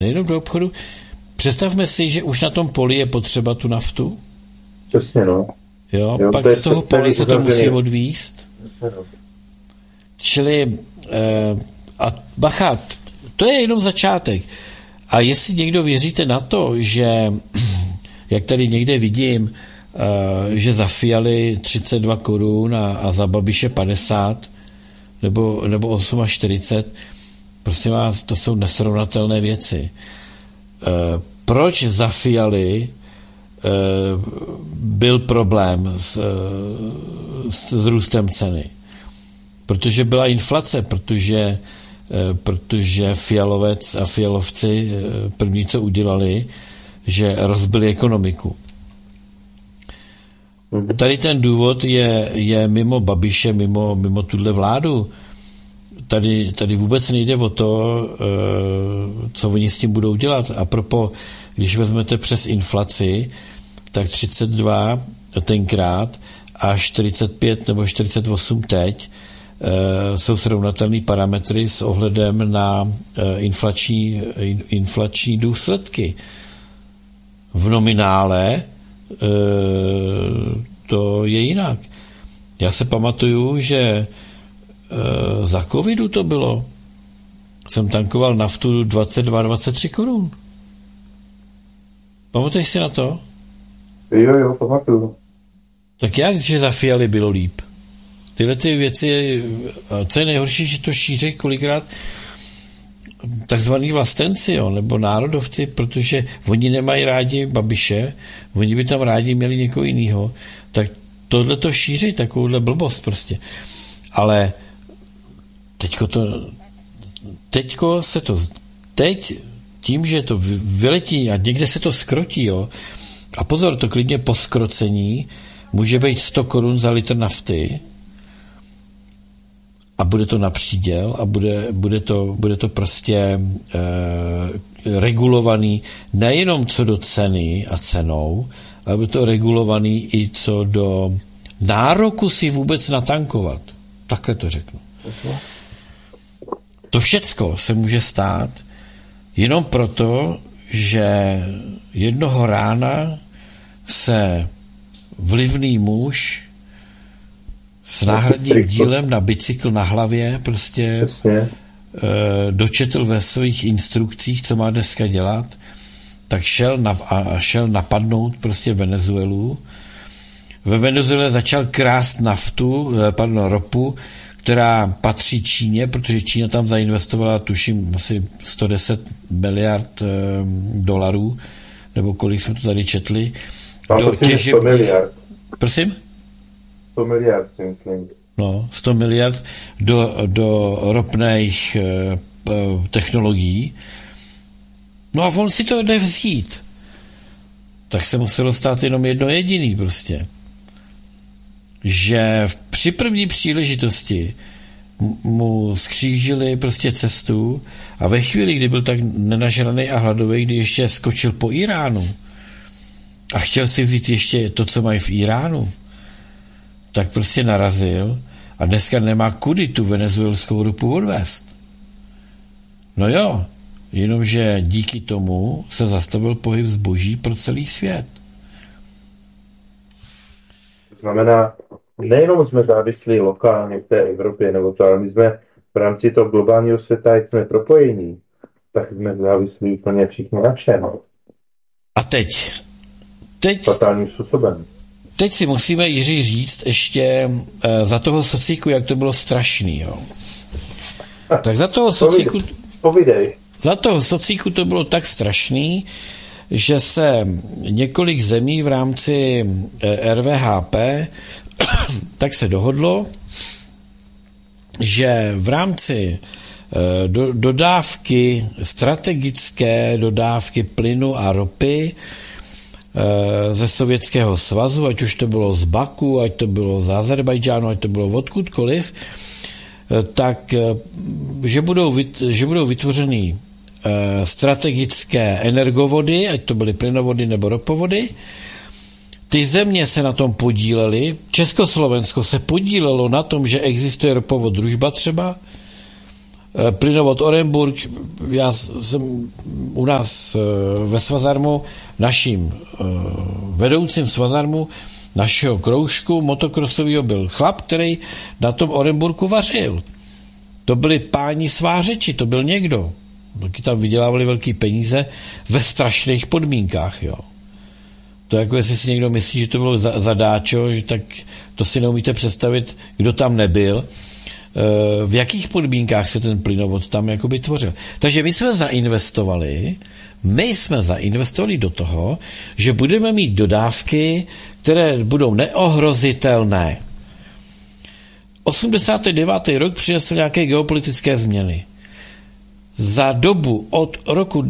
Nejenom do obchodu. Představme si, že už na tom poli je potřeba tu naftu. Přesně, no. Jo, pak z toho pole se to musí odvízt. Čili a bacha, to je jenom začátek. A jestli někdo věříte na to, že jak tady někde vidím, že za Fialy 32 korun a za Babiše 50 nebo 48, prosím vás, to jsou nesrovnatelné věci. Proč za Fialy byl problém s růstem ceny? Protože byla inflace, protože Fialovec a Fialovci první, co udělali, že rozbili ekonomiku. Tady ten důvod je mimo Babiše, mimo tuhle vládu. Tady vůbec nejde o to, co oni s tím budou dělat. A propo, když vezmete přes inflaci, tak 32 tenkrát a 45 nebo 48 teď jsou srovnatelné parametry s ohledem na inflační důsledky. V nominále to je jinak. Já se pamatuju, že za covidu to bylo. Jsem tankoval naftu 22-23 korun. Pamatuješ si na to? Jo, pamatuju. Tak jak, že za Fialy bylo líp? Tyhle ty věci, co je nejhorší, že to šíří kolikrát takzvaný vlastenci, jo, nebo národovci, protože oni nemají rádi Babiše, oni by tam rádi měli někoho jiného, tak tohle to šíří, takovouhle blbost prostě. Ale teď tím, že to vyletí a někde se to skrotí, jo, a pozor, to klidně po skrocení může být 100 korun za litr nafty a bude to na příděl a bude to prostě regulovaný nejenom co do ceny a cenou, ale bude to regulovaný i co do nároku si vůbec natankovat. Takhle to řeknu. To všecko se může stát jenom proto, že jednoho rána se vlivný muž s náhradním dílem na bicykl na hlavě prostě dočetl ve svých instrukcích, co má dneska dělat, tak šel napadnout prostě Venezuelu. Ve Venezuele začal krást ropu, která patří Číně, protože Čína tam zainvestovala, tuším, asi 110 miliard dolarů, nebo kolik jsme to tady četli. Do 100 miliard. Prosím? 100 miliard, si myslím. No, 100 miliard do ropných technologií. No a on si to jde vzít. Tak se muselo stát jenom jedno jediný prostě. Že při první příležitosti mu skřížili prostě cestu a ve chvíli, kdy byl tak nenažraný a hladový, kdy ještě skočil po Iránu a chtěl si vzít ještě to, co mají v Iránu, tak prostě narazil a dneska nemá kudy tu venezuelskou ropu odvést. No jo, jenomže díky tomu se zastavil pohyb zboží pro celý svět. To znamená, nejenom jsme závislí lokálně v té Evropě, nebo to, ale my jsme v rámci toho globálního světa, jak jsme propojení, tak jsme závislí úplně všichni na všem. A teď fatálním způsobem. Teď si musíme, Jiří, říct ještě za toho sociku, jak to bylo strašný. Jo. Tak za toho sociku... Povídej. Za toho sociku to bylo tak strašný, že se několik zemí v rámci RVHP tak se dohodlo, že v rámci dodávky, strategické dodávky plynu a ropy ze Sovětského svazu, ať už to bylo z Baku, ať to bylo z Azerbajdžánu, ať to bylo odkudkoliv, tak že budou vytvořeny strategické energovody, ať to byly plynovody nebo ropovody. Ty země se na tom podílely. Československo se podílelo na tom, že existuje ropovod Družba třeba. plynovod Orenburg, já jsem u nás ve Svazarmu, naším vedoucím Svazarmu, našeho kroužku motokrosového byl chlap, který na tom Orenburgu vařil. To byli páni svářeči, to byl někdo. Taky tam vydělávali velký peníze ve strašných podmínkách, jo. To jako jestli si někdo myslí, že to bylo zadáčo, že tak to si neumíte představit, kdo tam nebyl, v jakých podmínkách se ten plynovod tam jakoby tvořil. Takže my jsme zainvestovali do toho, že budeme mít dodávky, které budou neohrozitelné. 89. rok přinesl nějaké geopolitické změny. Za dobu od roku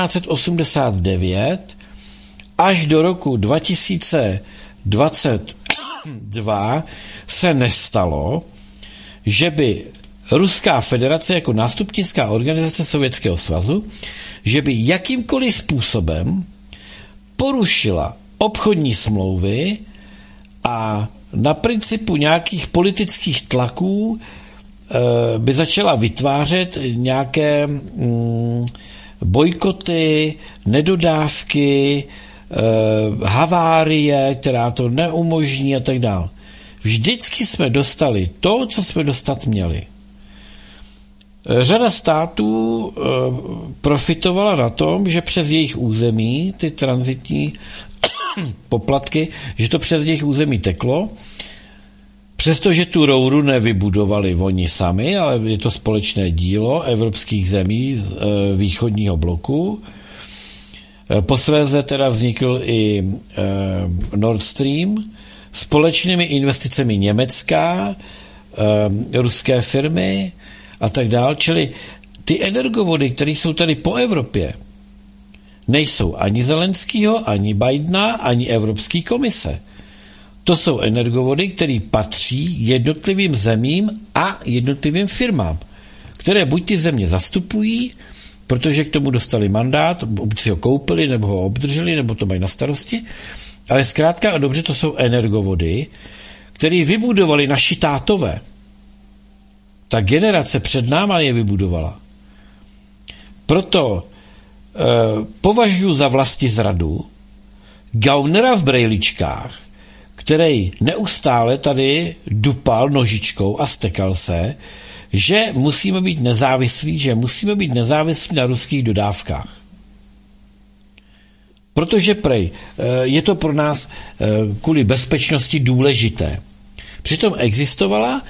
1989 až do roku 2022 se nestalo, že by Ruská federace jako nástupnická organizace Sovětského svazu, že by jakýmkoliv způsobem porušila obchodní smlouvy a na principu nějakých politických tlaků by začala vytvářet nějaké bojkoty, nedodávky, havárie, která to neumožní a tak dále. Vždycky jsme dostali to, co jsme dostat měli. Řada států profitovala na tom, že přes jejich území, ty tranzitní poplatky, že to přes jejich území teklo, přestože tu rouru nevybudovali oni sami, ale je to společné dílo evropských zemí východního bloku. Posléze teda vznikl i Nord Stream, společnými investicemi Německa, ruské firmy a tak dál. Čili ty energovody, které jsou tady po Evropě, nejsou ani Zelenskýho, ani Bidena, ani Evropské komise. To jsou energovody, které patří jednotlivým zemím a jednotlivým firmám, které buď ty země zastupují, protože k tomu dostali mandát, buď si ho koupili, nebo ho obdrželi, nebo to mají na starosti, ale zkrátka a dobře to jsou energovody, které vybudovali naši tátové. Ta generace před náma je vybudovala. Proto považuji za vlastizradu Gaunera v brejličkách, který neustále tady dupal nožičkou a stekal se, že musíme být nezávislí na ruských dodávkách. Protože je to pro nás kvůli bezpečnosti důležité. Přitom existovala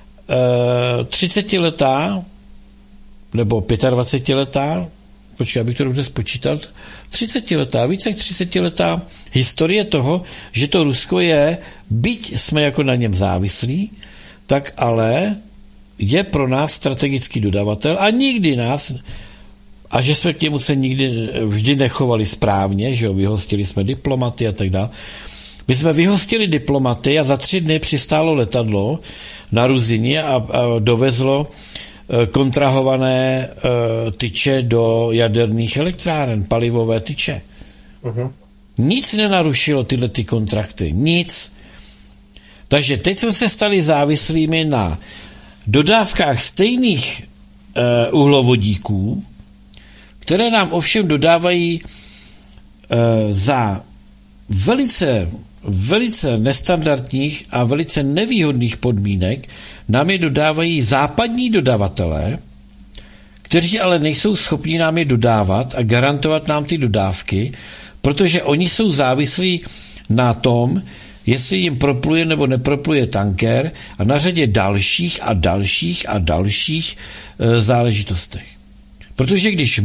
30letá nebo 25letá, počkej, abych to dobře spočítal, 30letá, více jak 30letá historie toho, že to Rusko je, byť jsme jako na něm závislí, tak ale je pro nás strategický dodavatel a nikdy nás, a že jsme k němu se vždy nechovali správně, že jo, vyhostili jsme diplomaty a tak dále. My jsme vyhostili diplomaty a za 3 dny přistálo letadlo na Ruzině a dovezlo kontrahované tyče do jaderných elektráren, palivové tyče. Uh-huh. Nic nenarušilo tyhle ty kontrakty. Nic. Takže teď jsme se stali závislými na dodávkách stejných uhlovodíků, které nám ovšem dodávají za velice nestandardních a velice nevýhodných podmínek, nám je dodávají západní dodavatelé, kteří ale nejsou schopni nám je dodávat a garantovat nám ty dodávky, protože oni jsou závislí na tom, jestli jim propluje nebo nepropluje tanker a na řadě dalších a dalších a dalších záležitostech. Protože když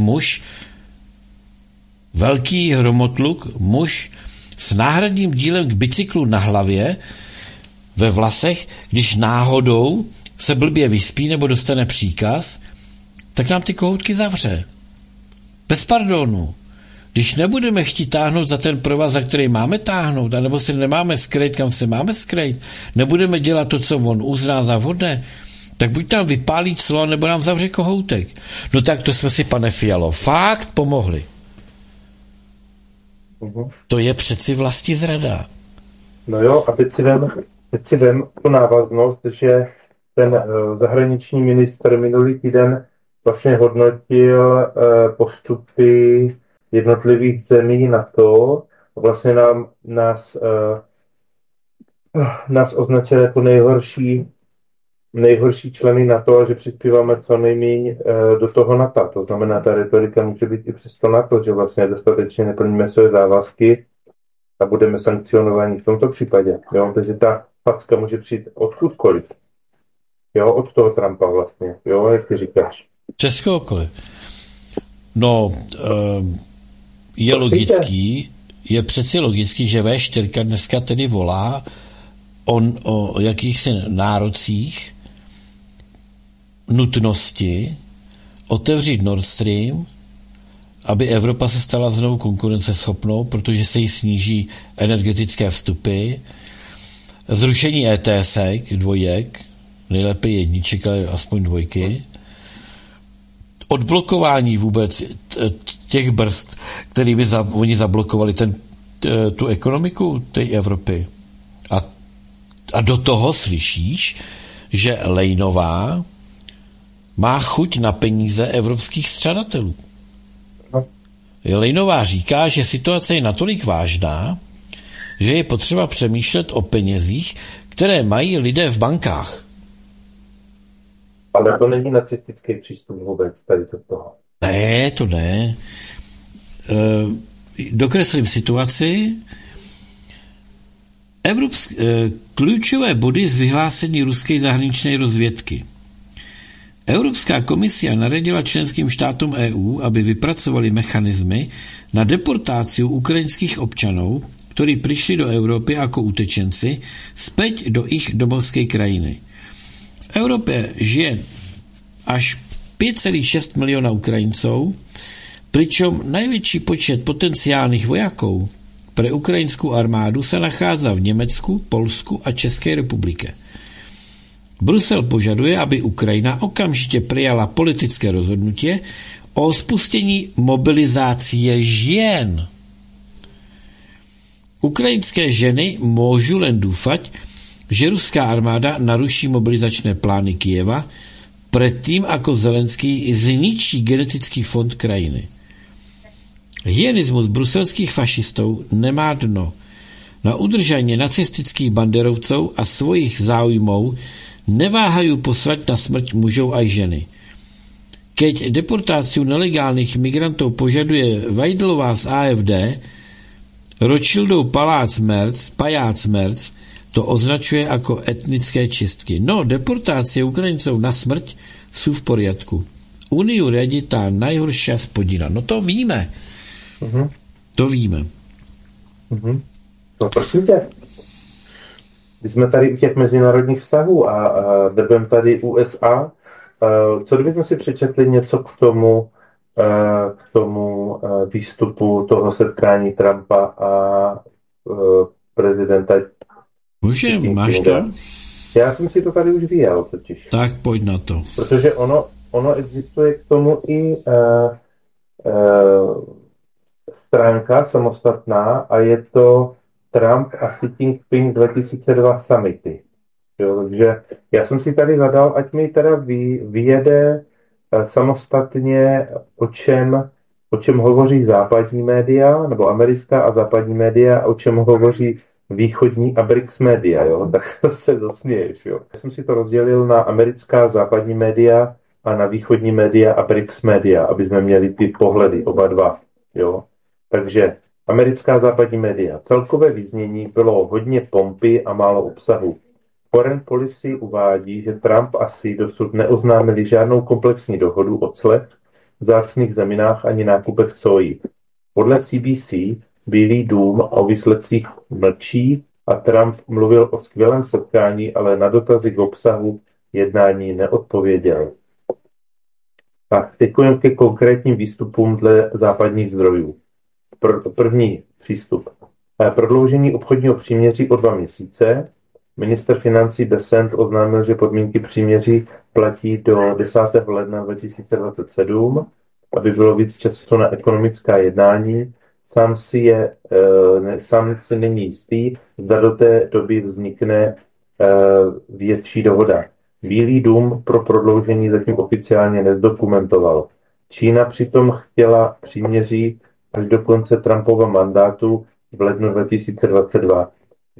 velký hromotluk, muž s náhradním dílem k bicyklu na hlavě, ve vlasech, když náhodou se blbě vyspí nebo dostane příkaz, tak nám ty kohoutky zavře. Bez pardonu. Když nebudeme chtít táhnout za ten provaz, za který máme táhnout, anebo si nemáme skrejt, kam se máme skrejt, nebudeme dělat to, co on uzná za vhodné, tak buď tam vypálí clo, nebo nám zavře kohoutek. No tak to jsme si, pane Fialo, fakt pomohli. Uh-huh. To je přeci vlastizrada. No jo, a teď si vem tu návaznost, že ten zahraniční ministr minulý týden vlastně hodnotil postupy jednotlivých zemí na to, vlastně nás označil jako nejhorší členy NATO, že přispíváme co nejméně do toho NATO. To znamená, ta retorika může být i přesto NATO, že vlastně dostatečně neplníme své závazky a budeme sankcionováni v tomto případě. Jo? Takže ta facka může přijít odkudkoliv. Jo, od toho Trumpa vlastně. Jo, jak ty říkáš. Přes kohokoliv. No, je přeci logický, že V4 dneska tedy volá o jakýchsi nárocích nutnosti otevřít Nord Stream, aby Evropa se stala znovu konkurenceschopnou, protože se jí sníží energetické vstupy, zrušení ETSek, dvojek, nejlépe jedniček, ale aspoň dvojky, odblokování vůbec těch brzd, kterými oni zablokovali tu ekonomiku té Evropy. A do toho slyšíš, že Lejnová má chuť na peníze evropských střadatelů. Lejnová říká, že situace je natolik vážná, že je potřeba přemýšlet o penězích, které mají lidé v bankách. Ale to není nacistický přístup vůbec tady do toho. Ne, to ne. Dokreslím situaci. Klíčové body z vyhlásení ruské zahraniční rozvědky. Evropská komisia naradila členským státům EU, aby vypracovali mechanismy na deportáciu ukrajinských občanů, kteří přišli do Evropy jako utečenci, zpět do jejich domovské krajiny. V Evropě žije až 5,6 miliona Ukrajinců, pričom největší počet potenciálních vojáků pro ukrajinskou armádu se nachází v Německu, Polsku a České republice. Brusel požaduje, aby Ukrajina okamžitě přijala politické rozhodnutí o spustění mobilizácie žen. Ukrajinské ženy můžou len doufat, že ruská armáda naruší mobilizačné plány Kyjeva předtím, ako Zelenský zničí genetický fond krajiny. Hyenismus bruselských fašistů nemá dno. Na udržání nacistických banderovců a svojich záujmů neváhají poslat na smrť mužů a ženy. Keď deportáciu nelegálních migrantů požaduje Vajdlová z AFD, Rothschildov pajác Merc to označuje jako etnické čistky. No, deportácie Ukrajinců na smrť jsou v poriadku. Uniu riadí tá najhoršia spodina. No to víme. To víme. No prosím tě. Když jsme tady u těch mezinárodních vztahů a drbem tady USA, co kdybychom si přečetli něco k tomu výstupu toho setkání Trumpa a prezidenta. Můžem, máš to? Já jsem si to tady už vyjel totiž. Tak pojď na to. Protože ono existuje k tomu i stránka samostatná a je to Trump a Xi Jinping 2002 summity. Jo, takže já jsem si tady zadal, ať mi teda vyjede samostatně, o čem hovoří západní média, nebo americká a západní média, a o čem hovoří východní a BRICS média, jo, tak se zasměješ, jo. Já jsem si to rozdělil na americká západní média a na východní média a BRICS média, aby jsme měli ty pohledy, oba dva, jo. Takže americká západní média. Celkové vyznění bylo hodně pompy a málo obsahu. Foreign Policy uvádí, že Trump a Xi dosud neoznámili žádnou komplexní dohodu o clech, vzácných zeminách ani nákupech soji. Podle CBC Bílý dům o výsledcích mlčí a Trump mluvil o skvělém setkání, ale na dotazy k obsahu jednání neodpověděl. Tak, teď ke konkrétním výstupům dle západních zdrojů. První přístup. Prodloužení obchodního příměří o 2 měsíce. Minister financí Bessent oznámil, že podmínky příměří platí do 10. ledna 2027, aby bylo víc času na ekonomická jednání. Sám si není jistý, zda do té doby vznikne větší dohoda. Bílý dům pro prodloužení zatím oficiálně nezdokumentoval. Čína přitom chtěla příměří až do konce Trumpova mandátu v lednu 2022.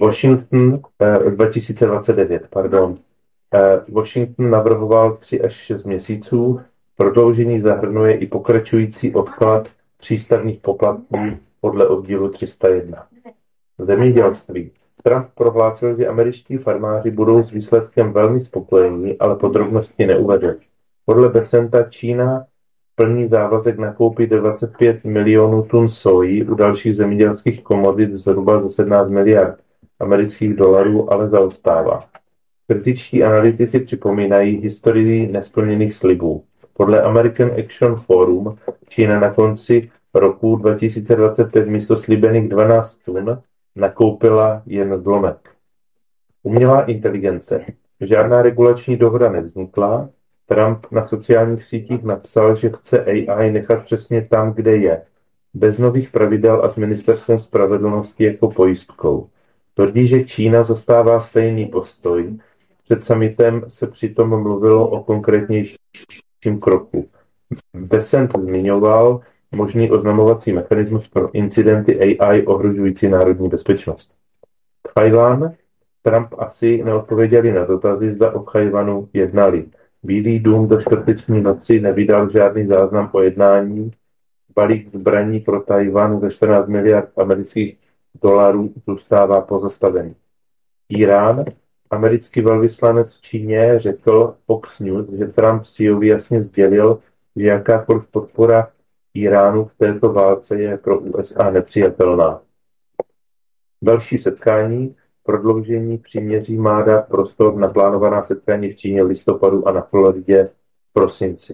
2029, pardon. Washington navrhoval 3 až 6 měsíců. Prodloužení zahrnuje i pokračující odklad přístavních poplatků podle oddílu 301. Zemědělství. Trump prohlásil, že američtí farmáři budou s výsledkem velmi spokojení, ale podrobnosti neuvedl. Podle Besenta Čína plní závazek nakoupit 25 milionů tun soji, u dalších zemědělských komodit zhruba za 17 miliard amerických dolarů, ale zaostává. Kritičtí analytici připomínají historii nesplněných slibů. Podle American Action Forum Čína na konci roku 2025 místo slíbených 12 tun nakoupila jen zlomek. Umělá inteligence. Žádná regulační dohoda nevznikla. Trump na sociálních sítích napsal, že chce AI nechat přesně tam, kde je. Bez nových pravidel a s ministerstvem spravedlnosti jako pojistkou. Tvrdí, že Čína zastává stejný postoj. Před summitem se přitom mluvilo o konkrétnějším kroku. Besant zmiňoval možný oznamovací mechanismus pro incidenty AI ohrožující národní bezpečnost. Tchaj-wan. Trump asi neodpověděli na dotazy, zda o Tchaj-wanu jednali. Bílý dům do čtvrteční noci nevydal žádný záznam o jednání. Balík zbraní pro Tchaj-wan za 14 miliard amerických dolarů zůstává pozastavený. Irán. Americký velvyslanec v Číně řekl Fox News, že Trump Xiu jasně sdělil, že jakákoliv podpora Iránu v této válce je pro USA nepřijatelná. Další setkání. Prodloužení příměří má dát prostor na plánovaná setkání v Číně v listopadu a na Floridě v prosinci.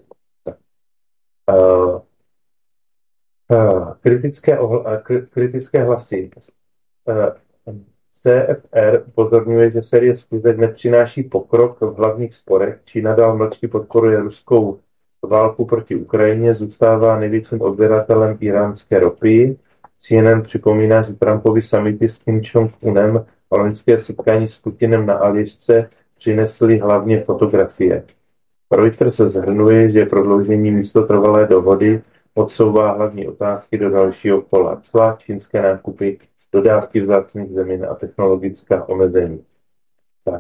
Kritické hlasy. CFR upozorňuje, že série schůzek nepřináší pokrok v hlavních sporech. Čína dál mlčky podporuje ruskou válku proti Ukrajině, zůstává největším odběratelem iránské ropy. CNN připomíná, že Trumpovi summity s Kim Jong-unem a loňské setkání s Putinem na Aljašce přinesly hlavně fotografie. Reuters shrnuje, že prodloužení místo trvalé dohody odsouvá hlavní otázky do dalšího kola. Cla, čínské nákupy, dodávky vzácných zemin a technologická omezení. Tak.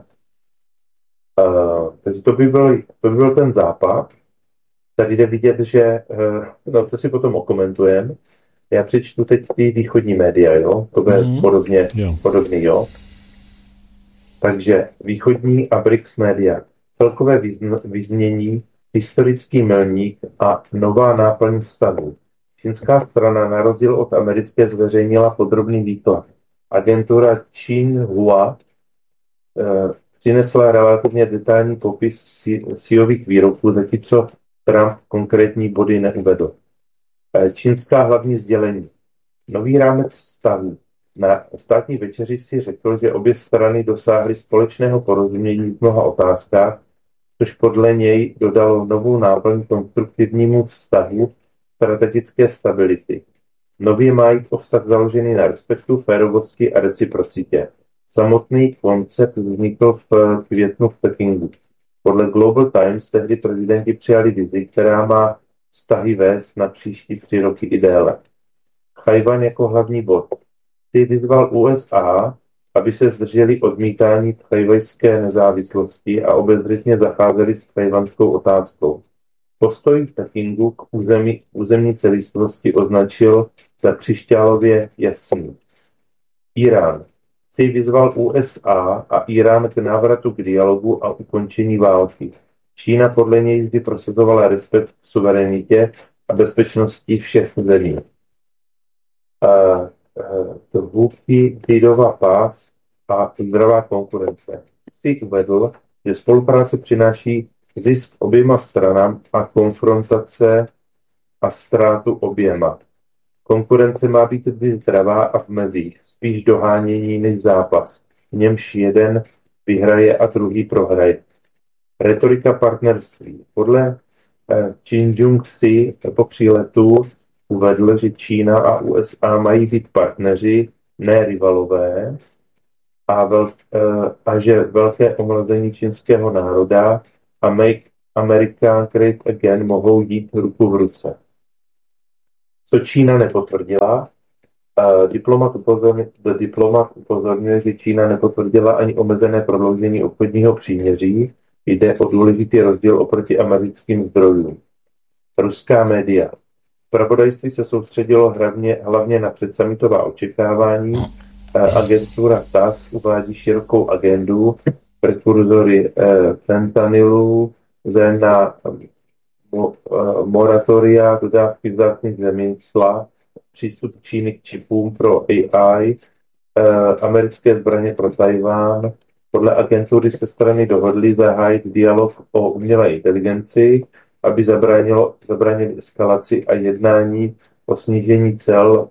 Takže to by byl ten západ. Tady jde vidět, že, no to si potom okomentujeme. Já přečtu teď ty východní média, jo? To bude podobný, jo? Takže východní a BRICS média. Celkové vyznění, historický milník a nová náplň vztahů. Čínská strana na rozdíl od americké zveřejnila podrobný výklad. Agentura Xinhua přinesla relativně detailní popis Xiových výroků, zatímco Trump konkrétní body neuvedl. Čínská hlavní sdělení. Nový rámec vztahů. Na státní večeři si řekl, že obě strany dosáhly společného porozumění v mnoha otázkách, což podle něj dodalo novou náplň konstruktivnímu vztahu strategické stability. Nově má jít o vztah založený na respektu, férovosti a reciprocitě. Samotný koncept vznikl v květnu v Pekingu. Podle Global Times tehdy prezidenti přijali vizi, která má vztahy vést na příští 3 roky i déle. Tchaj-wan jako hlavní bod. Xi vyzval USA, aby se zdrželi odmítání tchajwanské nezávislosti a obezřetně zacházeli s tchajwanskou otázkou. Postoj Pekingu k územní celistvosti označil za křišťálově jasný. Irán. Xi vyzval USA a Irán k návratu k dialogu a ukončení války. Čína podle něj vždy prosazovala respekt k suverenitě a bezpečnosti všech zemí. Tvůrky Bídova pás a zdravá konkurence. Xi uvedl, že spolupráce přináší zisk oběma stranám a konfrontace a ztrátu oběma. Konkurence má být vždy zdravá a v mezích, spíš dohánění než zápas. V němž jeden vyhraje a druhý prohraje. Retorika partnerství. Podle Jin Jung-si po příletu uvedl, že Čína a USA mají být partneři, ne rivalové. a že velké omlazení čínského národa a Make America Great Again mohou jít ruku v ruce. Co Čína nepotvrdila, diplomat upozorňuje, že Čína nepotvrdila ani omezené prodloužení obchodního příměří. Jde o důležitý rozdíl oproti americkým zdrojům. Ruská média. Zpravodajství se soustředilo hlavně na předsummitová očekávání. Agentura TASS uvádí širokou agendu, prekurzory fentanylu, na moratoria, dodávky vzácných zemí, cla, přístup Číny k čipům pro AI, americké zbraně pro Tajván. Podle agentury se strany dohodly zahájit dialog o umělé inteligenci, aby zabránili eskalaci a jednání o snížení cel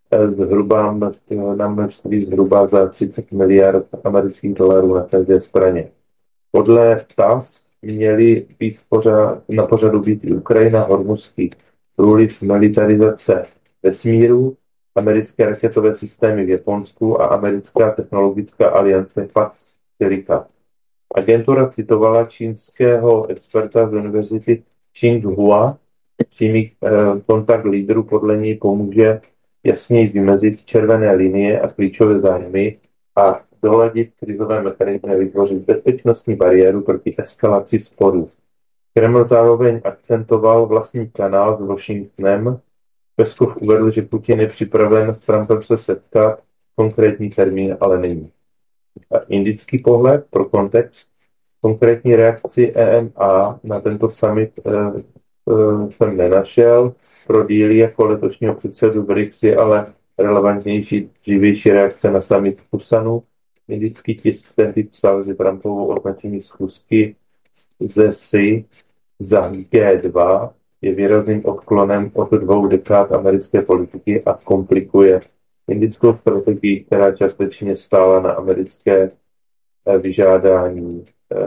na množství zhruba za 30 miliard amerických dolarů na každé straně. Podle TASS měly být na pořadu být i Ukrajina, Hormuzský průliv, militarizace vesmíru, americké raketové systémy v Japonsku a americká technologická aliance Pax-Silica. Agentura citovala čínského experta z univerzity Tsinghua. Přímý kontakt lídrů podle něj pomůže jasněji vymezit červené linie a klíčové zájmy a doladit krizové mechanismy a vytvořit bezpečnostní bariéru proti eskalaci sporů. Kreml zároveň akcentoval vlastní kanál s Washingtonem. Peskov uvedl, že Putin je připraven s Trumpem se setkat, konkrétní termín ale není. A indický pohled pro kontext, konkrétní reakci EMA na tento summit jsem nenašel. Pro díly jako letošního předsedu BRICS je ale relevantnější dřívější reakce na summit v Pusanu. Indický tisk tehdy psal, že Trumpovo označení schůzky ze SI za G2 je výrazným odklonem od 2 dekád americké politiky a komplikuje indickou strategii, která částečně stála na americké vyžádání,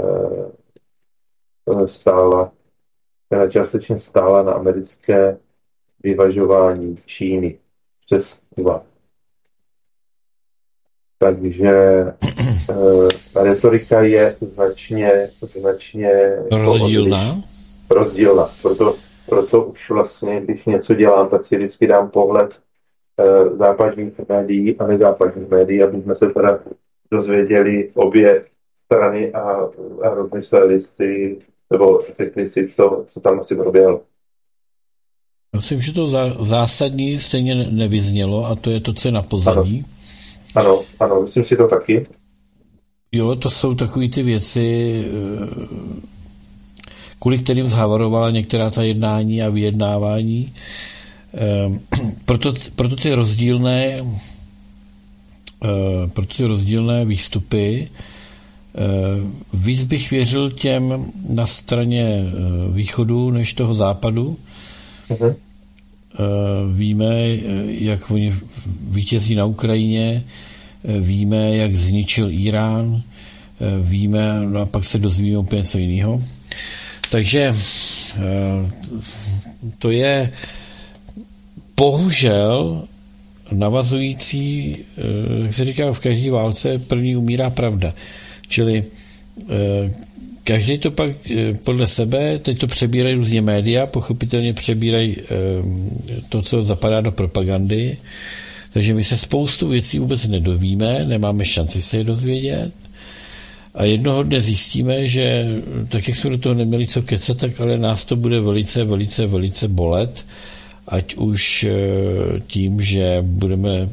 která částečně stála na americké vyvažování Číny přes 2. Takže retorika je značně rozdílná. Proto už vlastně, když něco dělám, tak si vždycky dám pohled západních médií a nezápadních médií, aby jsme se teda dozvěděli obě strany a rozmysleli si, nebo řekli si, co tam asi proběhlo. Myslím, že to zásadní stejně nevyznělo a to je to, co je na pozadí. Ano, myslím si to taky. Jo, to jsou takové ty věci, kvůli kterým zhavarovala některá ta jednání a vyjednávání. Proto ty rozdílné výstupy víc bych věřil těm na straně východu než toho západu. Uh-huh. Víme, jak oni vítězí na Ukrajině, víme, jak zničil Irán, víme, no a pak se dozvíme úplně něco jiného. Takže to je bohužel navazující, jak se říká v každé válce, první umírá pravda. Čili každý to pak podle sebe, teď to přebírají různě média, pochopitelně přebírají to, co zapadá do propagandy, takže my se spoustu věcí vůbec nedovíme, nemáme šanci se je dozvědět a jednoho dne zjistíme, že tak, jak jsme do toho neměli co kecat, tak ale nás to bude velice bolet, ať už tím, že budeme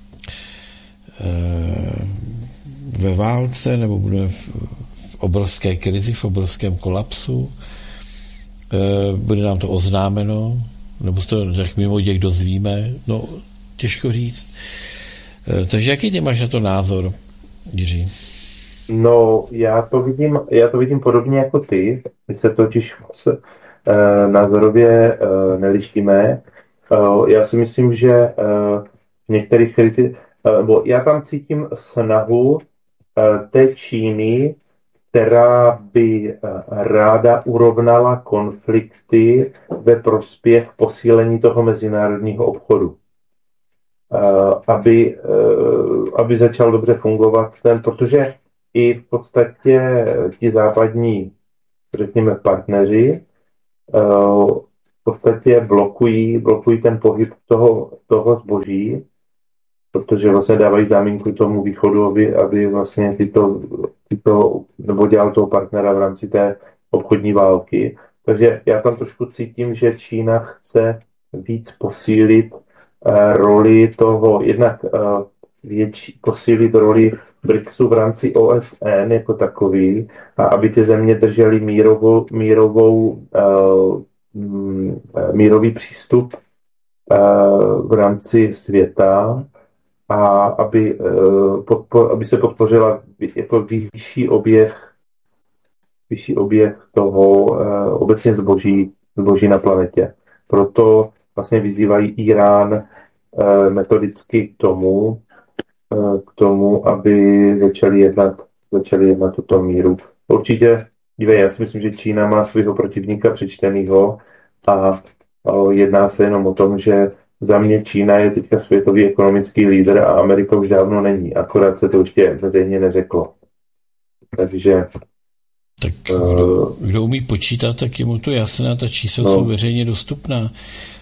ve válce, nebo budeme v obrovské krizi, v obrovském kolapsu, bude nám to oznámeno, nebo se to tak mimo děk dozvíme, no těžko říct. Takže jaký ty máš na to názor, Jiří? No, já to vidím podobně jako ty. My se totiž názorově nelišíme. Já si myslím, že v některých já tam cítím snahu té Číny, která by ráda urovnala konflikty ve prospěch posílení toho mezinárodního obchodu. aby začal dobře fungovat protože i v podstatě ti západní, řekněme, partneři v podstatě blokují ten pohyb toho zboží, protože vlastně dávají záminku tomu východu, aby vlastně nebo dělal toho partnera v rámci té obchodní války. Takže já tam trošku cítím, že Čína chce víc posílit roli toho, jednak posílit roli BRICSu v rámci OSN jako takový, a aby ty země držely mírový přístup v rámci světa, a aby se podpořila jako vyšší oběh toho obecně zboží na planetě. Proto vlastně vyzývají Irán metodicky k tomu, aby začali jednat tuto míru. Určitě, dívej, já si myslím, že Čína má svého protivníka přečtenýho a jedná se jenom o tom, že za mě Čína je teďka světový ekonomický lídr a Amerika už dávno není. Akorát se to ještě veřejně neřeklo. Takže... Tak kdo umí počítat, tak je mu to jasné, ta čísla jsou veřejně dostupná.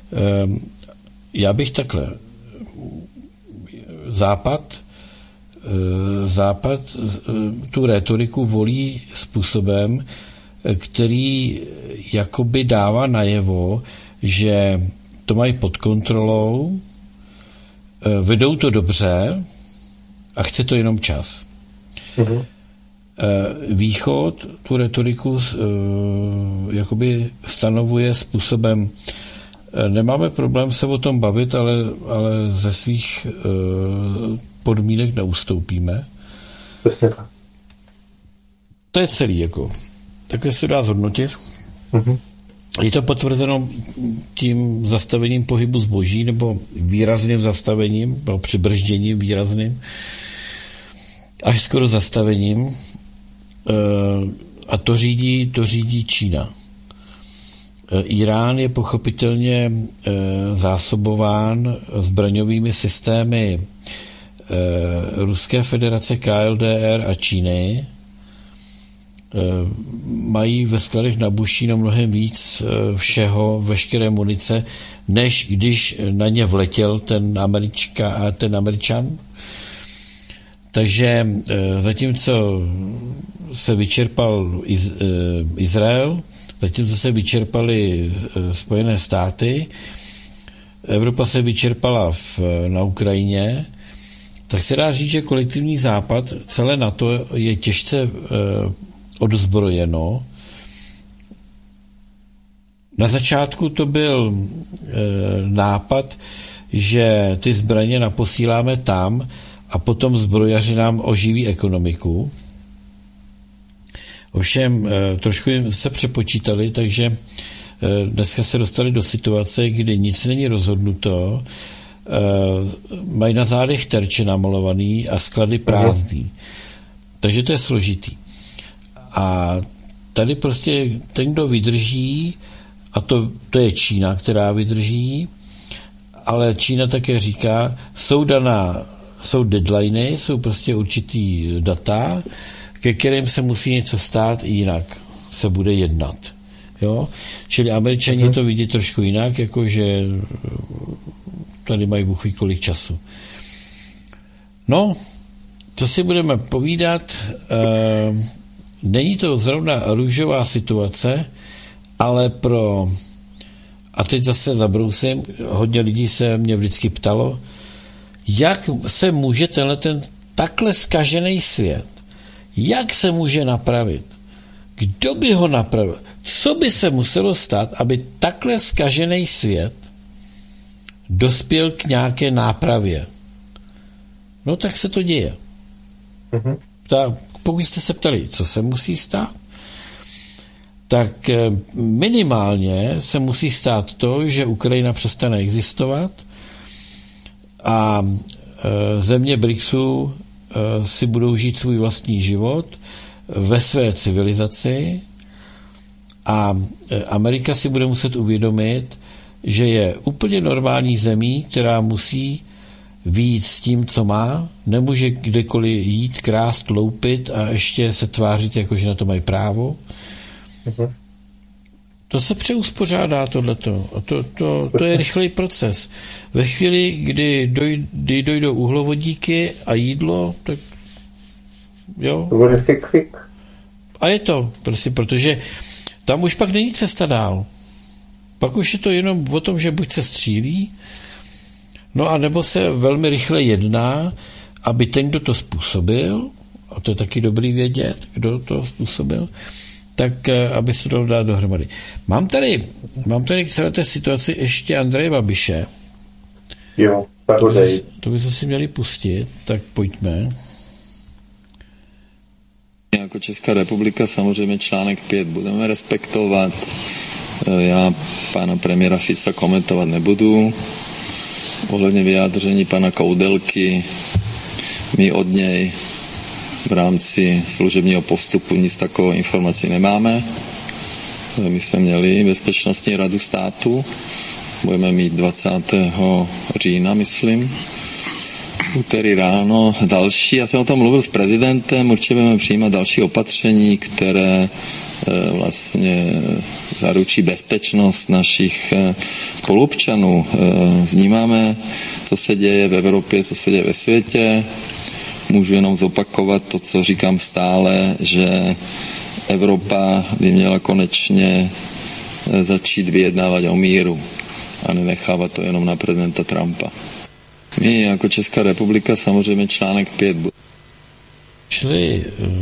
Já bych takhle. Západ tu rétoriku volí způsobem, který jakoby dává najevo, že to mají pod kontrolou, vedou to dobře a chce to jenom čas. Mm-hmm. Východ tu rétoriku jakoby stanovuje způsobem, nemáme problém se o tom bavit, ale ze svých podmínek neustoupíme. Přesně tak. To je celý, jako. Takhle se dá zhodnotit. Mm-hmm. Je to potvrzeno tím zastavením pohybu zboží, nebo výrazným zastavením, nebo přibržděním výrazným, až skoro zastavením. A to řídí Čína. Irán je pochopitelně zásobován zbraňovými systémy Ruské federace, KLDR a Číny. Mají ve skladech na Bušíno mnohem víc všeho, veškeré munice, než když na ně vletěl ten Američan. Takže zatímco se vyčerpal Izrael, zatímco se vyčerpaly Spojené státy, Evropa se vyčerpala na Ukrajině, tak se dá říct, že kolektivní západ, celé NATO je těžce odzbrojeno. Na začátku to byl nápad, že ty zbraně naposíláme tam a potom zbrojaři nám oživí ekonomiku. Ovšem trošku jim se přepočítali, takže dneska se dostali do situace, kdy nic není rozhodnuto, mají na zádech terče namalovaný a sklady prázdný. Takže to je složitý. A tady prostě ten, kdo vydrží, a to je Čína, která vydrží, ale Čína také říká, jsou deadliny, jsou prostě určitý data, ke kterým se musí něco stát, jinak se bude jednat. Jo? Čili Američani to vidí trošku jinak, jakože tady mají Bůh ví kolik času. No, co si budeme povídat, není to zrovna růžová situace, ale a teď zase zabrousím, hodně lidí se mě vždycky ptalo, jak se může ten takhle zkažený svět, jak se může napravit? Kdo by ho napravil? Co by se muselo stát, aby takhle zkažený svět dospěl k nějaké nápravě? No tak se to děje. Pokud jste se ptali, co se musí stát, tak minimálně se musí stát to, že Ukrajina přestane existovat a země BRICSu si budou žít svůj vlastní život ve své civilizaci a Amerika si bude muset uvědomit, že je úplně normální zemí, která musí vyjít s tím, co má, nemůže kdekoliv jít, krást, loupit a ještě se tvářit, jako že na to mají právo. To se přeuspořádá tohleto. A to je rychlý proces. Ve chvíli, kdy dojdou uhlovodíky a jídlo, tak jo. To bude fik. A je to, prostě, protože tam už pak není cesta dál. Pak už je to jenom o tom, že buď se střílí, no a nebo se velmi rychle jedná, aby ten, kdo to způsobil, a to je taky dobrý vědět, kdo to způsobil, tak aby se to dát dohromady. Mám tady k celé té situaci ještě Andreje Babiše. Jo, to by si měli pustit, tak pojďme. Jako Česká republika samozřejmě článek 5 budeme respektovat. Já pana premiéra Fica komentovat nebudu. Ohledně vyjádření pana Koudelky, my od něj v rámci služebního postupu nic takovou informací nemáme. My jsme měli Bezpečnostní radu státu, budeme mít 20. října, myslím, úterý ráno další. Já jsem o tom mluvil s prezidentem, určitě budeme přijímat další opatření, které vlastně zaručí bezpečnost našich spoluobčanů. Vnímáme, co se děje v Evropě, co se děje ve světě. Můžu jenom zopakovat to, co říkám stále, že Evropa by měla konečně začít vyjednávat o míru a nenechávat to jenom na prezidenta Trumpa. My jako Česká republika samozřejmě článek 5. Čili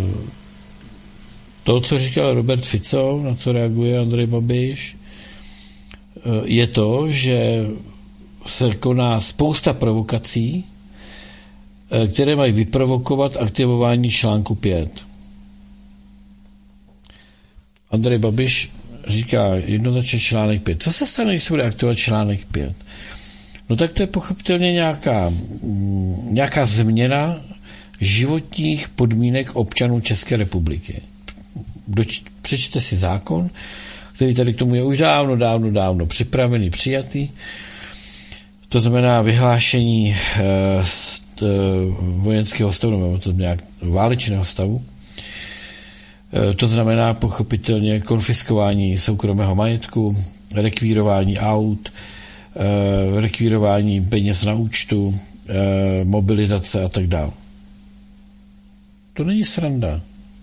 to, co říkal Robert Fico, na co reaguje Andrej Babiš, je to, že se koná spousta provokací, které mají vyprovokovat aktivování článku 5. Andrej Babiš říká jednoznačně článek 5. Co se stane, když se bude aktivovat článek 5? No tak to je pochopitelně nějaká změna životních podmínek občanů České republiky. Přečtěte si zákon, který tady k tomu je už dávno připravený, přijatý. To znamená vyhlášení vojenského stavu, nebo to nějak válečného stavu. To znamená pochopitelně konfiskování soukromého majetku, rekvírování aut, rekvírování peněz na účtu, mobilizace a tak dále. To není sranda.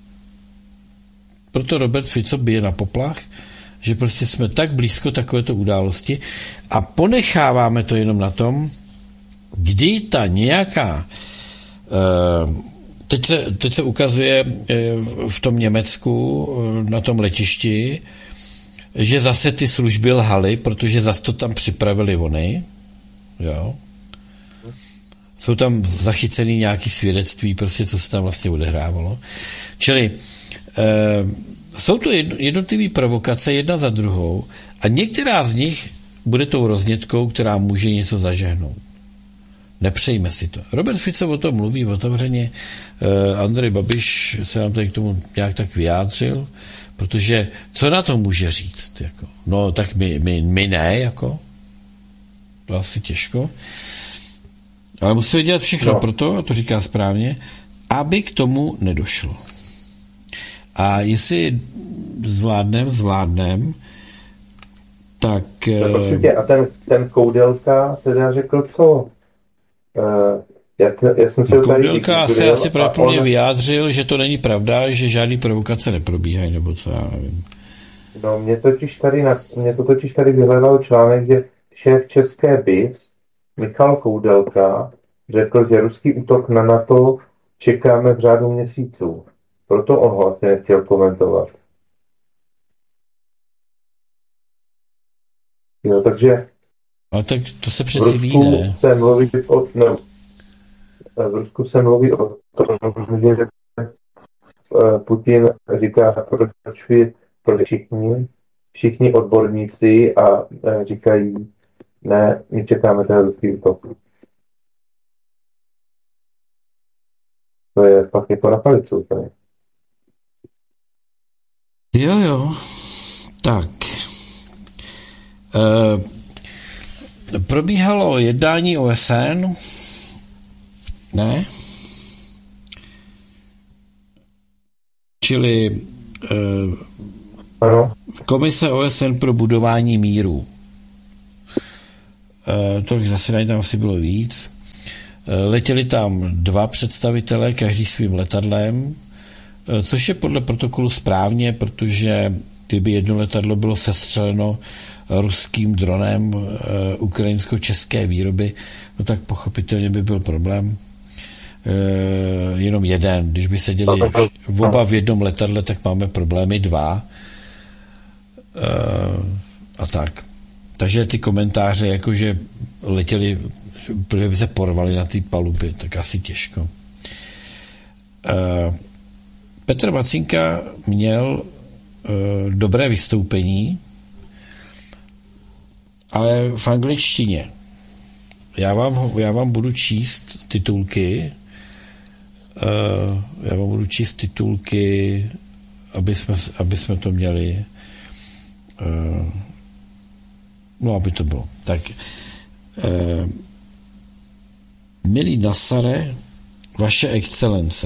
Proto Robert Fico bije na poplach, že prostě jsme tak blízko takovéto události a ponecháváme to jenom na tom, kdy ta nějaká teď se ukazuje v tom Německu na tom letišti, že zase ty služby lhaly, protože zase to tam připravili oni. Jo. Jsou tam zachycený nějaký svědectví, prostě co se tam vlastně odehrávalo. Čili jsou to jednotlivé provokace jedna za druhou a některá z nich bude tou roznětkou, která může něco zažehnout. Nepřejme si to. Robert Fico o tom mluví otevřeně, Andrej Babiš se nám tady k tomu nějak tak vyjádřil, protože co na to může říct? Jako? No tak my ne, jako. To asi těžko. Ale musíme dělat všechno proto, a to říká správně, aby k tomu nedošlo. A jestli zvládnem, tak... Prosím tě, a ten Koudelka teda řekl co? Já jsem se Koudelka se asi pravděpodobně vyjádřil, že to není pravda, že žádný provokace neprobíhají, nebo co, já nevím. No, mě to totiž tady vyhledal článek, že šéf České BIS Michal Koudelka řekl, že ruský útok na NATO čekáme v řádu měsíců. Proto on ho asi nechtěl komentovat. Jo, takže ale tak to se přeci ví, ne? V Rusku se mluví o tom, že Putin říká, proč všichni odborníci a říkají, ne, my čekáme ten ruský útok. To je fakt jako na palicu. Tady. Jo. Tak. Probíhalo jednání OSN Ne? Čili Komise OSN pro budování míru. Tolik zasedání tam asi bylo víc. Letěli tam 2 představitelé, každý svým letadlem, což je podle protokolu správně, protože kdyby jedno letadlo bylo sestřeleno ruským dronem ukrajinsko-české výroby, no tak pochopitelně by byl problém. Jenom jeden. Když by seděli oba v jednom letadle, tak máme problémy 2. A tak. Takže ty komentáře, jakože letěli, protože by se porvali na té palubě, tak asi těžko. Petr Macinka měl dobré vystoupení, ale v angličtině. Já vám budu číst titulky, aby jsme to měli, aby to bylo. Tak, milý Nasare, vaše excelence,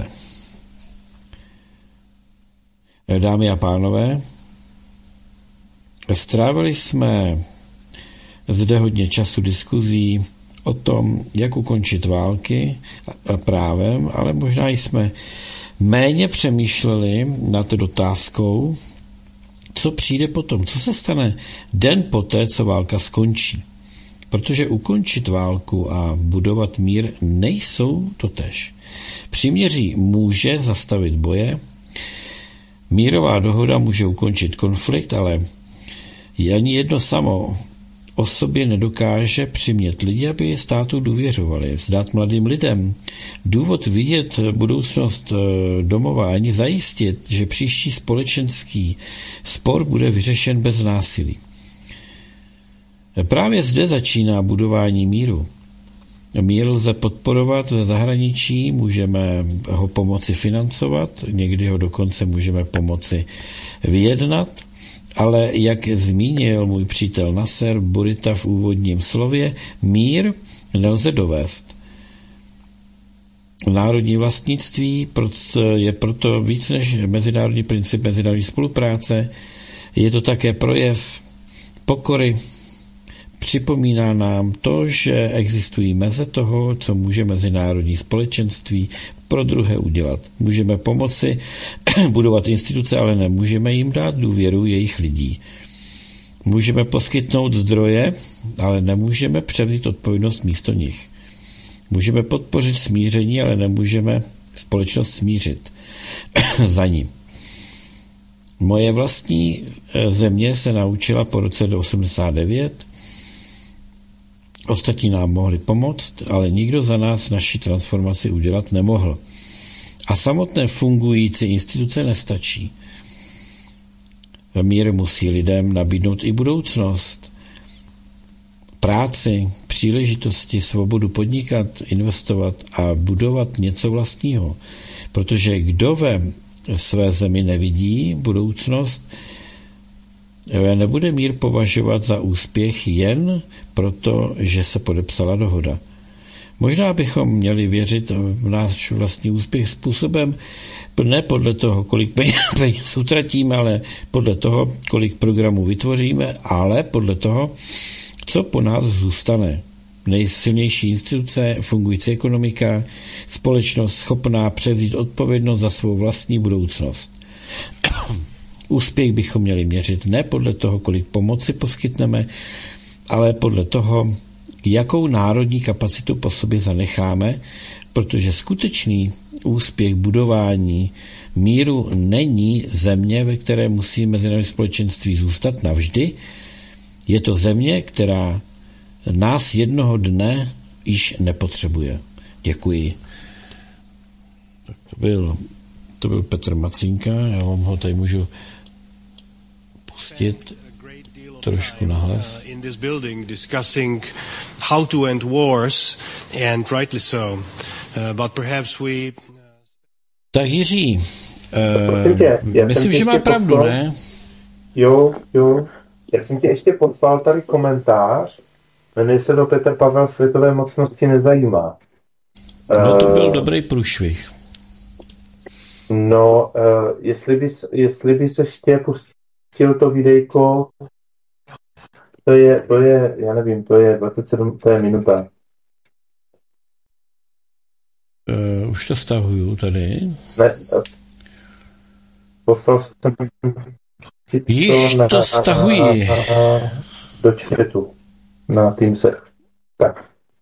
dámy a pánové, strávili jsme zde hodně času diskuzí o tom, jak ukončit války a právem, ale možná jsme méně přemýšleli nad otázkou, co přijde potom, co se stane den poté, co válka skončí. Protože ukončit válku a budovat mír nejsou totéž. Příměří může zastavit boje, mírová dohoda může ukončit konflikt, ale ani jedno samo o sobě nedokáže přimět lidi, aby státu důvěřovali, zdát mladým lidem důvod vidět budoucnost domova, ani zajistit, že příští společenský spor bude vyřešen bez násilí. Právě zde začíná budování míru. Mír lze podporovat ze zahraničí, můžeme ho pomoci financovat, někdy ho dokonce můžeme pomoci vyjednat, ale jak zmínil můj přítel Nasser Bourita v úvodním slově, mír nelze dovést. Národní vlastnictví je proto víc než mezinárodní princip mezinárodní spolupráce. Je to také projev pokory. Připomíná nám to, že existují meze toho, co může mezinárodní společenství pro druhé udělat. Můžeme pomoci budovat instituce, ale nemůžeme jim dát důvěru jejich lidí. Můžeme poskytnout zdroje, ale nemůžeme převzít odpovědnost místo nich. Můžeme podpořit smíření, ale nemůžeme společnost smířit za ní. Moje vlastní země se naučila po roce 1989. Ostatní nám mohli pomoct, ale nikdo za nás naši transformaci udělat nemohl. A samotné fungující instituce nestačí. Mír musí lidem nabídnout i budoucnost, práci, příležitosti, svobodu podnikat, investovat a budovat něco vlastního. Protože kdo ve své zemi nevidí budoucnost, nebude mír považovat za úspěch jen proto, že se podepsala dohoda. Možná bychom měli věřit v náš vlastní úspěch způsobem ne podle toho, kolik peněz utratíme, ale podle toho, kolik programů vytvoříme, ale podle toho, co po nás zůstane. Nejsilnější instituce, fungující ekonomika, společnost schopná převzít odpovědnost za svou vlastní budoucnost. Úspěch bychom měli měřit ne podle toho, kolik pomoci poskytneme, ale podle toho, jakou národní kapacitu po sobě zanecháme, protože skutečný úspěch budování míru není země, ve které musí mezinárodní společenství zůstat navždy. Je to země, která nás jednoho dne již nepotřebuje. Děkuji. Tak to byl Petr Macínka, já vám ho tady můžu pustit trošku nahlas. In this building discussing how to end wars and rightly so. But perhaps we Tak Jiří, myslím, že má pravdu, ne? Jo. Já jsem ti ještě poslal tady komentář, jmenuje se to Petr Pavel světové mocnosti nezajímá. No to byl dobrý průšvih. No, jestli bys ještě pustil to videjko, to je, já nevím, to je 27, to je minuta. Už to stahuju tady. Ne, poslal jsem Již to stahuji. Do chatu na Teamsech. Tak,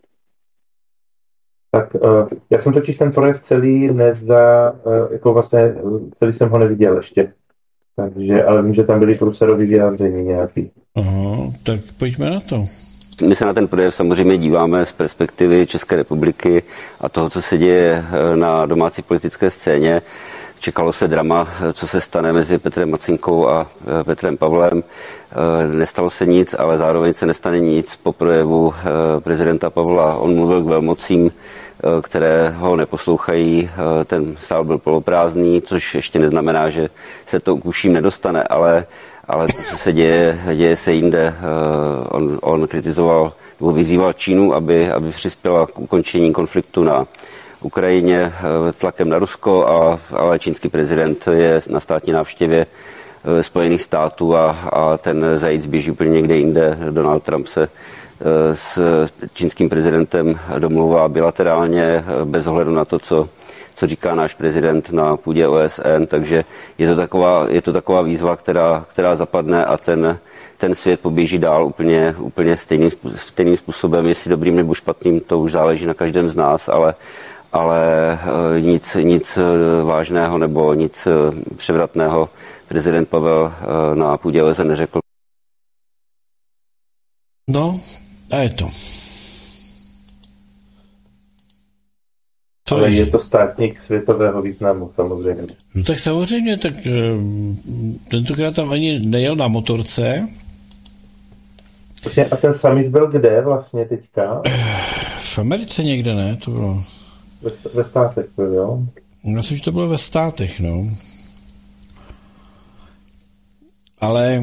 já jsem totiž ten projev celý jako vlastně celý jsem ho neviděl ještě. Takže, ale vím, že tam byly průserový vyjádření nějaký. Aha, tak pojďme na to. My se na ten projev samozřejmě díváme z perspektivy České republiky a toho, co se děje na domácí politické scéně. Čekalo se drama, co se stane mezi Petrem Macinkou a Petrem Pavlem. Nestalo se nic, ale zároveň se nestane nic po projevu prezidenta Pavla. On mluvil k velmocím, které ho neposlouchají. Ten sál byl poloprázdný, což ještě neznamená, že se to k uším nedostane, ale to, co se děje se jinde. On kritizoval nebo vyzýval Čínu, aby přispěla k ukončení konfliktu na Ukrajině tlakem na Rusko, ale čínský prezident je na státní návštěvě Spojených států a ten zajíc běží úplně někde jinde. Donald Trump se s čínským prezidentem domluvá bilaterálně bez ohledu na to, co říká náš prezident na půdě OSN, takže je to taková výzva, která zapadne a ten svět poběží dál úplně stejným způsobem, jestli dobrým nebo špatným, to už záleží na každém z nás, ale nic vážného nebo nic převratného prezident Pavel na půdě OSN neřekl. No, a je to. Ale je to státník světového významu, samozřejmě. No tak samozřejmě, tak tentokrát tam ani nejel na motorce. A ten summit byl kde vlastně teďka? V Americe někde, ne? To bylo... Ve státech byl, jo? Já myslím, že to bylo ve státech, no. Ale...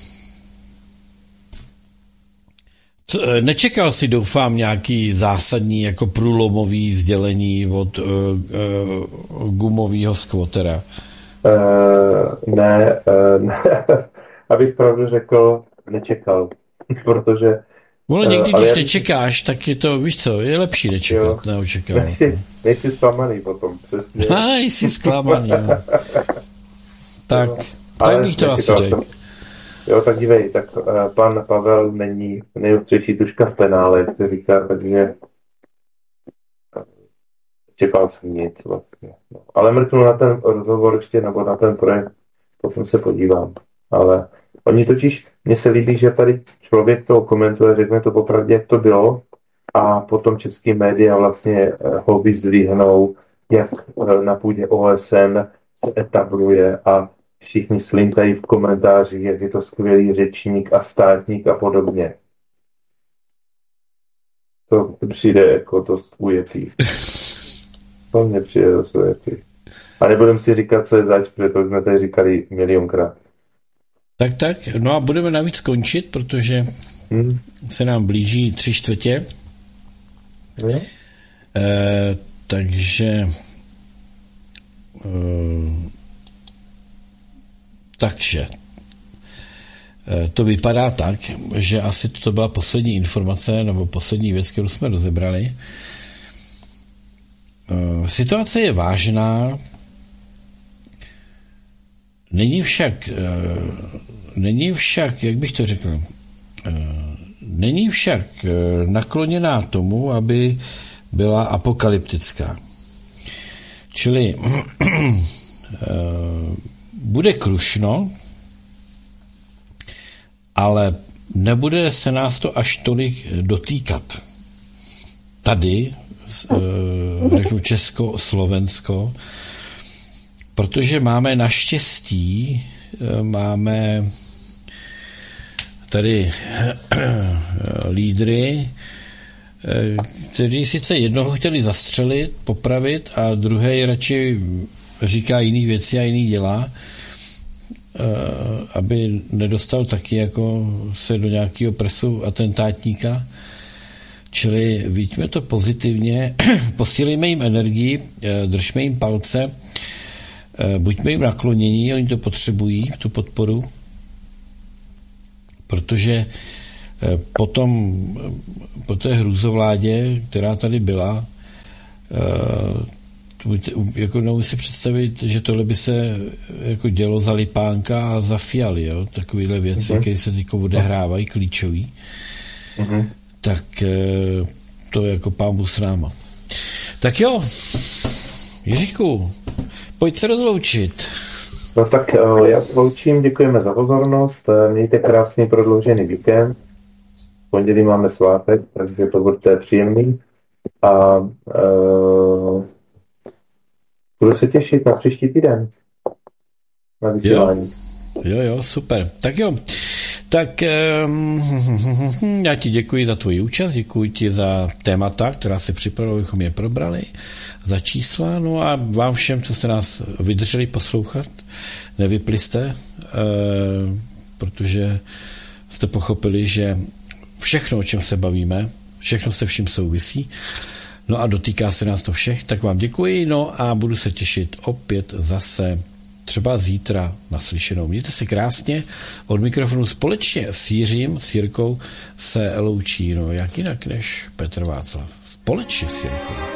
Nečekal si, doufám, nějaký zásadní jako průlomový sdělení od gumového skvotera? Ne. Abych pravdu řekl, nečekal. Protože... Ono někdy, když nečekáš, tak je to, víš co, je lepší nečekat, neočekávat. Nejsi zklamaný potom, přesně. Jsi zklamaný, jo. Tak bych to asi řekl. Jo, tak dívej, tak pan Pavel není nejostřejší tuška v penále, jak se říká, takže čekal jsem nic vlastně. No. Ale mrknu na ten rozhovor ještě, nebo na ten projekt, potom se podívám. Ale oni totiž, mně se líbí, že tady člověk to komentuje, řekne to popravdě, jak to bylo, a potom český média vlastně ho vyzdvihnou, jak na půdě OSN se etabluje a všichni slintají v komentářích, jak je to skvělý řečník a státník a podobně. To přijde jako dost ujetý. To mně přijde dost ujetý. A nebudem si říkat, co je zač, protože to jsme tady říkali milionkrát. Tak, no a budeme navíc končit, protože se nám blíží 3/4. Takže to vypadá tak, že asi to byla poslední informace nebo poslední věc, kterou jsme rozebrali. Situace je vážná, není však, jak bych to řekl, není však nakloněná tomu, aby byla apokalyptická. Čili bude krušno, ale nebude se nás to až tolik dotýkat. Tady, řeknu Česko, Slovensko, protože máme naštěstí, máme tady lídry, kteří sice jednoho chtěli zastřelit, popravit a druhý radši říká jiný věci a jiný dělá, aby nedostal taky jako se do nějakého presu atentátníka. Čili vidíme to pozitivně, posílejme jim energii, držme jim palce, buďme jim naklonění, oni to potřebují, tu podporu, protože potom po té hrůzovládě, která tady byla, jako nemůžu si představit, že tohle by se jako dělo za Lipánka a za Fialy, jo? Takovýhle věci, které se teď odehrávají, klíčový. Tak to je jako pán Bůh s náma. Tak jo, Jiříku, pojď se rozloučit. No tak já se loučím, děkujeme za pozornost, mějte krásný prodloužený víkend. V pondělí máme svátek, takže to bude příjemný. A budu se těšit na příští týden. Na vysílání. Jo, super. Tak jo. Tak já ti děkuji za tvoji účast, děkuji ti za témata, která se připravila, abychom je probrali, za čísla, no a vám všem, co jste nás vydrželi poslouchat, nevypli jste, protože jste pochopili, že všechno, o čem se bavíme, všechno se vším souvisí, no a dotýká se nás to všech, tak vám děkuji, no a budu se těšit opět zase třeba zítra naslyšenou. Mějte se krásně, od mikrofonu společně s Jiřím, s Jirkou se loučí, no jak jinak než Petr Václav. Společně s Jirkou.